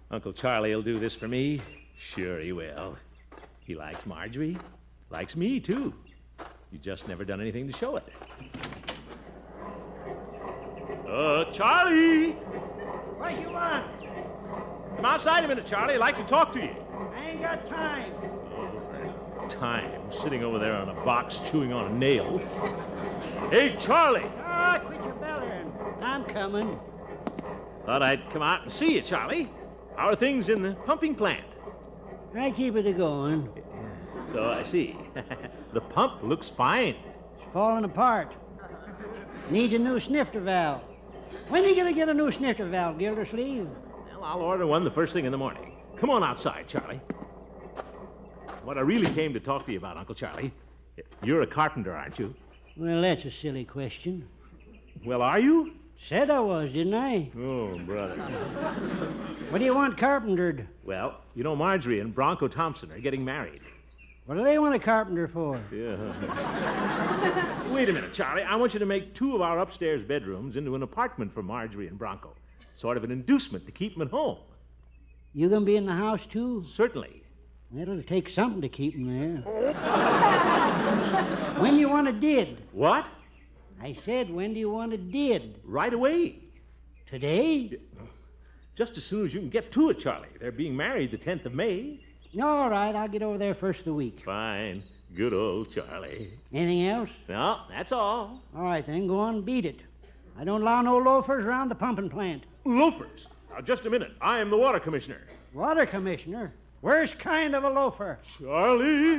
Uncle Charlie will do this for me. Sure he will. He likes Marjorie. Likes me, too. You just never done anything to show it. Charlie! What you want? Come outside a minute, Charlie. I'd like to talk to you. I ain't got time. Oh, for time. Sitting over there on a box chewing on a nail. Hey, Charlie! Ah, quit your bellering. I'm coming. Thought I'd come out and see you, Charlie. How are things in the pumping plant? I keep it a-going. So I see. The pump looks fine. It's falling apart. Needs a new snifter valve. When are you going to get a new snifter valve, Gildersleeve? Well, I'll order one the first thing in the morning. Come on outside, Charlie. What I really came to talk to you about, Uncle Charlie, you're a carpenter, aren't you? Well, that's a silly question. Well, are you? Said I was, didn't I? Oh, brother. What do you want carpentered? Well, you know Marjorie and Bronco Thompson are getting married. What do they want a carpenter for? Yeah. Wait a minute, Charlie. I want you to make 2 of our upstairs bedrooms into an apartment for Marjorie and Bronco. Sort of an inducement to keep them at home. You gonna be in the house, too? Certainly. It'll take something to keep them there. When you want it did? What? I said, when do you want it did? Right away. Today? Just as soon as you can get to it, Charlie. They're being married the 10th of May. All right, I'll get over there first of the week. Fine. Good old Charlie. Anything else? No, that's all. All right, then, go on and beat it. I don't allow no loafers around the pumping plant. Loafers? Now, just a minute. I am the water commissioner. Water commissioner? Worst kind of a loafer. Charlie!